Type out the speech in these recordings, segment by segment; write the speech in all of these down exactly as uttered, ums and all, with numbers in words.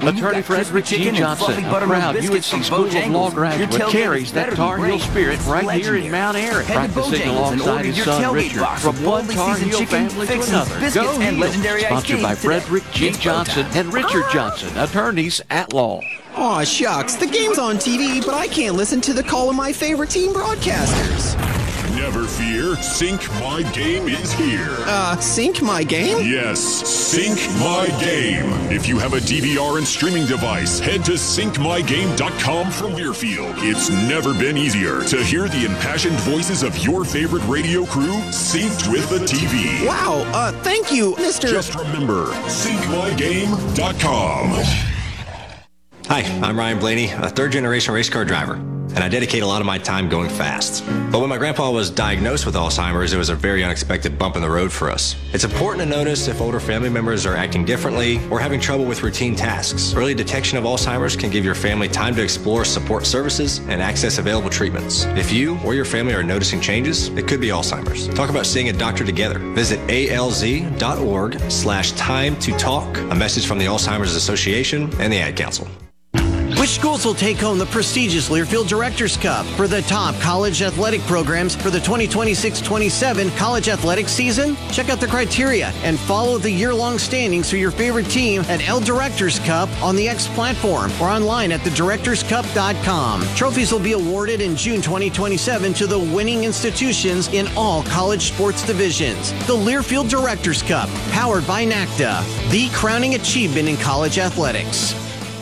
Attorney Frederick G. Johnson, a proud U S C School of Law graduate, carries that Tar Heel spirit right here in Mount Airy, practicing alongside his son Richard. From one Tar Heel family to another, go Heels. Sponsored by Frederick G. Johnson and Richard Johnson, attorneys at law. Aw, shucks, the game's on T V, but I can't listen to the call of my favorite team broadcasters. Never fear, Sync My Game is here. Uh, Sync My Game? Yes, Sync My Game. If you have a D V R and streaming device, head to sync my game dot com from Learfield. It's never been easier to hear the impassioned voices of your favorite radio crew synced with the T V. Wow, uh, thank you, Mister Just remember, sync my game dot com. Hi, I'm Ryan Blaney, a third-generation race car driver, and I dedicate a lot of my time going fast. But when my grandpa was diagnosed with Alzheimer's, it was a very unexpected bump in the road for us. It's important to notice if older family members are acting differently or having trouble with routine tasks. Early detection of Alzheimer's can give your family time to explore support services and access available treatments. If you or your family are noticing changes, it could be Alzheimer's. Talk about seeing a doctor together. Visit A L Z dot org slash time to talk. A message from the Alzheimer's Association and the Ad Council. Which schools will take home the prestigious Learfield Directors Cup for the top college athletic programs for the twenty twenty-six twenty-seven college athletic season? Check out the criteria and follow the year-long standings for your favorite team at L Directors Cup on the X platform or online at the directors cup dot com. Trophies will be awarded in June twenty twenty-seven to the winning institutions in all college sports divisions. The Learfield Directors Cup, powered by NACDA, the crowning achievement in college athletics.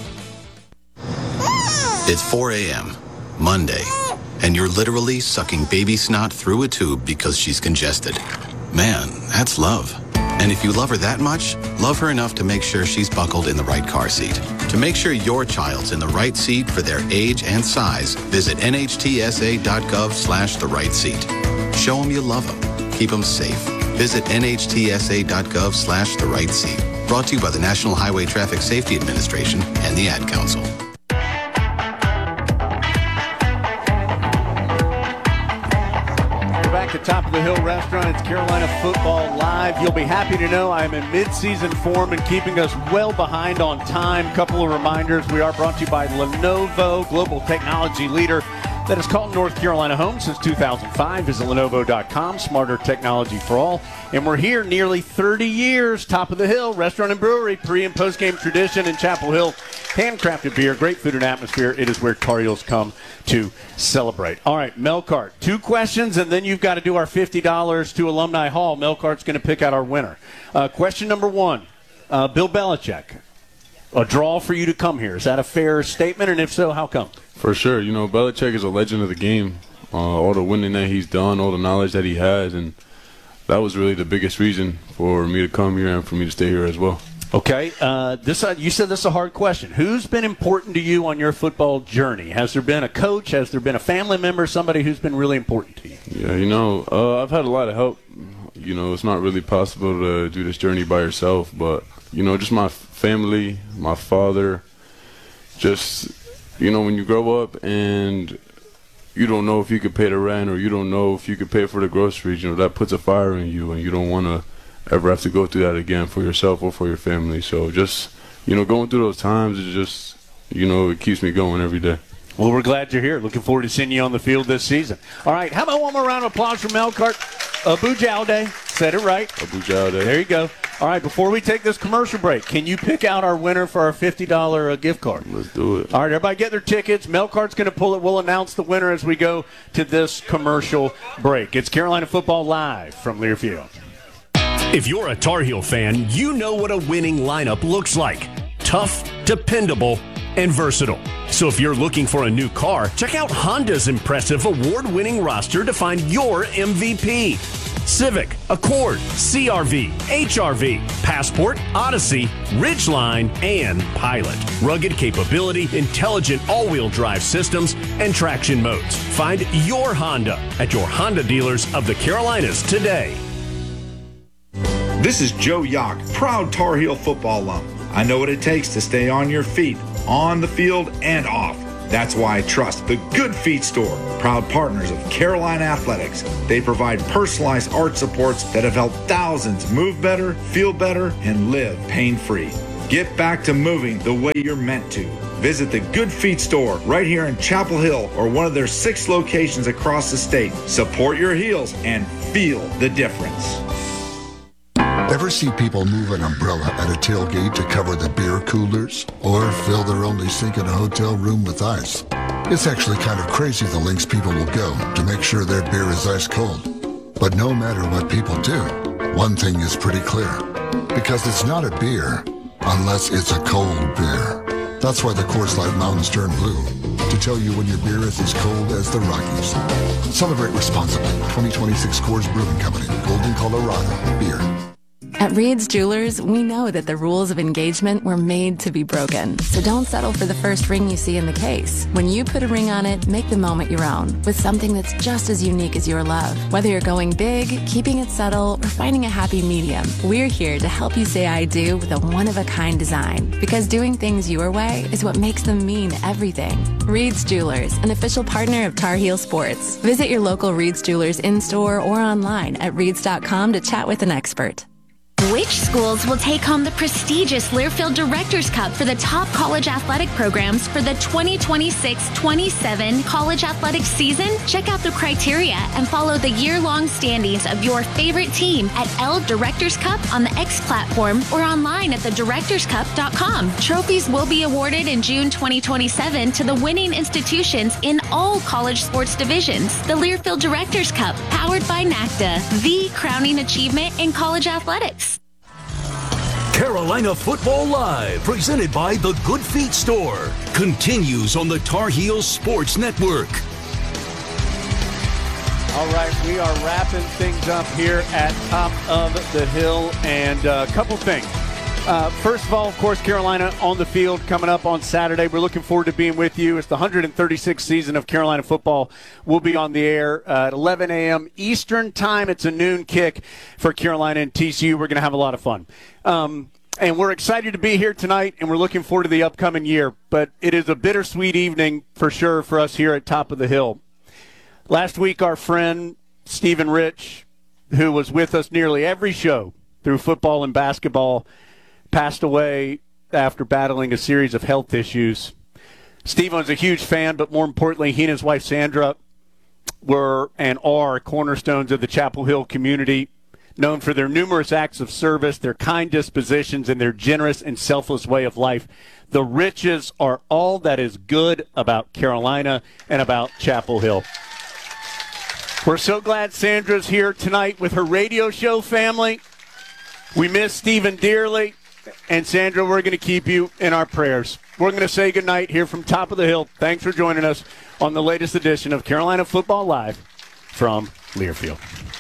It's four a.m., Monday, and you're literally sucking baby snot through a tube because she's congested. Man, that's love. And if you love her that much, love her enough to make sure she's buckled in the right car seat. To make sure your child's in the right seat for their age and size, visit N H T S A dot gov slash the right seat. Show them you love them. Keep them safe. Visit N H T S A dot gov slash the right seat. Brought to you by the National Highway Traffic Safety Administration and the Ad Council. Back at Top of the Hill Restaurant, it's Carolina Football Live. You'll be happy to know I'm in mid-season form and keeping us well behind on time. Couple of reminders. We are brought to you by Lenovo, global technology leader that has called North Carolina home since two thousand five. Visit Lenovo dot com, smarter technology for all. And we're here nearly thirty years. Top of the Hill Restaurant and Brewery, pre- and post-game tradition in Chapel Hill. Handcrafted beer, great food and atmosphere. It is where Tar Heels come to celebrate. All right, Melcart, two questions, and then you've got to do our fifty dollars to Alumni Hall. Melcart's going to pick out our winner. Uh, question number one, uh, Bill Belichick, a draw for you to come here. Is that a fair statement, and if so, how come? For sure. You know, Belichick is a legend of the game. Uh, all the winning that he's done, all the knowledge that he has, and that was really the biggest reason for me to come here and for me to stay here as well. Okay. Uh, this uh, you said this is a hard question. Who's been important to you on your football journey? Has there been a coach? Has there been a family member, somebody who's been really important to you? Yeah, you know, uh, I've had a lot of help. You know, it's not really possible to do this journey by yourself, but, you know, just my family, my father, just, you know, when you grow up and you don't know if you could pay the rent or you don't know if you could pay for the groceries, you know, that puts a fire in you and you don't want to ever have to go through that again for yourself or for your family. So just, you know, going through those times is just, you know, it keeps me going every day. Well, we're glad you're here. Looking forward to seeing you on the field this season. All right, how about one more round of applause for Melcart? Abu Jaude. Said it right. Abu Jaude. There you go. All right, before we take this commercial break, can you pick out our winner for our fifty dollars gift card? Let's do it. All right, everybody get their tickets. Melcart's going to pull it. We'll announce the winner as we go to this commercial break. It's Carolina Football Live from Learfield. If you're a Tar Heel fan, you know what a winning lineup looks like. Tough, dependable, and versatile. So if you're looking for a new car, check out Honda's impressive award-winning roster to find your M V P. Civic, Accord, C R V, H R V, Passport, Odyssey, Ridgeline, and Pilot. Rugged capability, intelligent all-wheel drive systems, and traction modes. Find your Honda at your Honda dealers of the Carolinas today. This is Joe Yock, proud Tar Heel football alum. I know what it takes to stay on your feet, on the field and off. That's why I trust the Good Feet Store, proud partners of Carolina Athletics. They provide personalized art supports that have helped thousands move better, feel better, and live pain-free. Get back to moving the way you're meant to. Visit the Good Feet store right here in Chapel Hill or one of their six locations across the state. Support your heels and feel the difference. Ever see people move an umbrella at a tailgate to cover the beer coolers? Or fill their only sink in a hotel room with ice? It's actually kind of crazy the lengths people will go to make sure their beer is ice cold. But no matter what people do, one thing is pretty clear. Because it's not a beer unless it's a cold beer. That's why the Coors Light Mountains turn blue. To tell you when your beer is as cold as the Rockies. Celebrate responsibly. twenty twenty-six Coors Brewing Company. Golden, Colorado. Beer. At Reed's Jewelers, we know that the rules of engagement were made to be broken. So don't settle for the first ring you see in the case. When you put a ring on it, make the moment your own with something that's just as unique as your love. Whether you're going big, keeping it subtle, or finding a happy medium, we're here to help you say I do with a one-of-a-kind design. Because doing things your way is what makes them mean everything. Reed's Jewelers, an official partner of Tar Heel Sports. Visit your local Reed's Jewelers in-store or online at reeds dot com to chat with an expert. Which schools will take home the prestigious Learfield Directors Cup for the top college athletic programs for the twenty twenty-six twenty-seven college athletic season? Check out the criteria and follow the year-long standings of your favorite team at L Directors Cup on the X platform or online at the directors cup dot com. Trophies will be awarded in June twenty twenty-seven to the winning institutions in all college sports divisions. The Learfield Directors Cup, powered by NACDA, the crowning achievement in college athletics. Carolina Football Live, presented by the Good Feet Store, continues on the Tar Heels Sports Network. All right, we are wrapping things up here at Top of the Hill, and a couple things. Uh, first of all, of course, Carolina on the field coming up on Saturday. We're looking forward to being with you. It's the one hundred thirty-sixth season of Carolina football. We'll be on the air uh, at eleven a.m. Eastern time. It's a noon kick for Carolina and T C U. We're going to have a lot of fun. Um, and we're excited to be here tonight, and we're looking forward to the upcoming year. But it is a bittersweet evening for sure for us here at Top of the Hill. Last week, our friend Stephen Rich, who was with us nearly every show through football and basketball, passed away after battling a series of health issues. Stephen was a huge fan, but more importantly, he and his wife Sandra were and are cornerstones of the Chapel Hill community, known for their numerous acts of service, their kind dispositions, and their generous and selfless way of life. The Riches are all that is good about Carolina and about Chapel Hill. We're so glad Sandra's here tonight with her radio show family. We miss Stephen dearly. And Sandra, we're going to keep you in our prayers. We're going to say goodnight here from Top of the Hill. Thanks for joining us on the latest edition of Carolina Football Live from Learfield.